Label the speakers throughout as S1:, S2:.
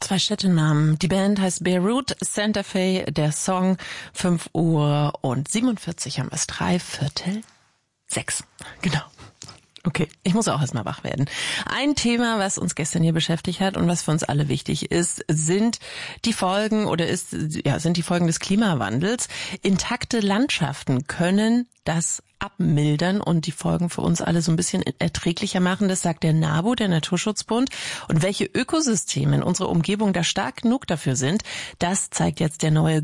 S1: 2 Städtenamen. Die Band heißt Beirut, Santa Fe, der Song 5:47 haben wir es, 5:45. Genau. Okay, ich muss auch erstmal wach werden. Ein Thema, was uns gestern hier beschäftigt hat und was für uns alle wichtig ist, sind die Folgen des Klimawandels. Intakte Landschaften können das abmildern und die Folgen für uns alle so ein bisschen erträglicher machen. Das sagt der NABU, der Naturschutzbund. Und welche Ökosysteme in unserer Umgebung da stark genug dafür sind, das zeigt jetzt der neue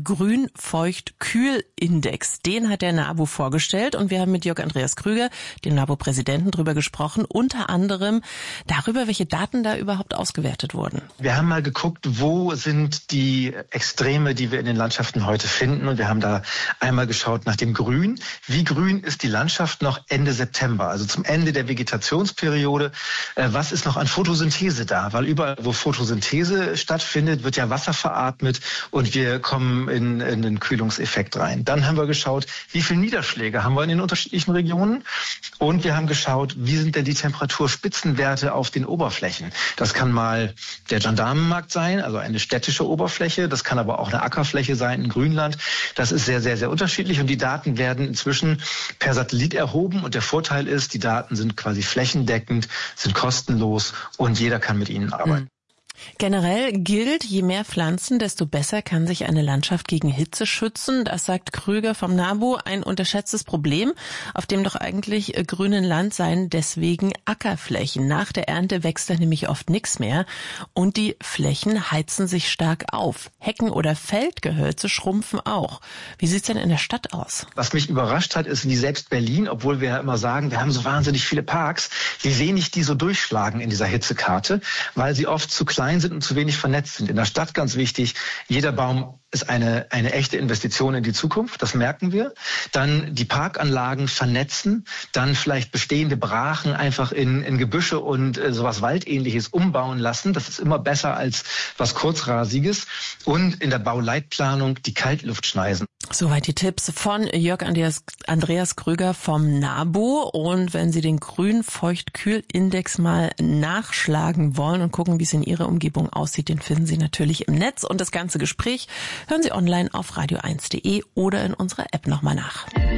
S1: Grün-Feucht-Kühl-Index. Den hat der NABU vorgestellt und wir haben mit Jörg Andreas Krüger, dem NABU-Präsidenten, drüber gesprochen, unter anderem darüber, welche Daten da überhaupt ausgewertet wurden.
S2: Wir haben mal geguckt, wo sind die Extreme, die wir in den Landschaften heute finden, und wir haben da einmal geschaut nach dem Grün. Wie grün ist die Landschaft noch Ende September, also zum Ende der Vegetationsperiode? Was ist noch an Photosynthese da? Weil überall, wo Photosynthese stattfindet, wird ja Wasser veratmet und wir kommen in den Kühlungseffekt rein. Dann haben wir geschaut, wie viele Niederschläge haben wir in den unterschiedlichen Regionen, und wir haben geschaut, wie sind denn die Temperaturspitzenwerte auf den Oberflächen. Das kann mal der Gendarmenmarkt sein, also eine städtische Oberfläche, das kann aber auch eine Ackerfläche sein in Grünland. Das ist sehr, sehr, sehr unterschiedlich und die Daten werden inzwischen per Satellit erhoben, und der Vorteil ist, die Daten sind quasi flächendeckend, sind kostenlos und jeder kann mit ihnen arbeiten.
S1: Generell gilt, je mehr Pflanzen, desto besser kann sich eine Landschaft gegen Hitze schützen. Das sagt Krüger vom NABU, ein unterschätztes Problem. Auf dem doch eigentlich grünen Land seien deswegen Ackerflächen. Nach der Ernte wächst da nämlich oft nichts mehr und die Flächen heizen sich stark auf. Hecken oder Feldgehölze schrumpfen auch. Wie sieht's denn in der Stadt aus?
S2: Was mich überrascht hat, ist, wie selbst Berlin, obwohl wir ja immer sagen, wir haben so wahnsinnig viele Parks, wie wenig die so durchschlagen in dieser Hitzekarte, weil sie oft zu klein sind und zu wenig vernetzt sind. In der Stadt ganz wichtig, jeder Baum ist eine echte Investition in die Zukunft, das merken wir. Dann die Parkanlagen vernetzen, dann vielleicht bestehende Brachen einfach in Gebüsche und sowas Waldähnliches umbauen lassen. Das ist immer besser als was Kurzrasiges. Und in der Bauleitplanung die Kaltluftschneisen.
S1: Soweit die Tipps von Jörg Andreas Krüger vom NABU. Und wenn Sie den Grün-Feucht-Kühl-Index mal nachschlagen wollen und gucken, wie es in Ihrer Umgebung aussieht, den finden Sie natürlich im Netz. Und das ganze Gespräch hören Sie online auf radio1.de oder in unserer App nochmal nach.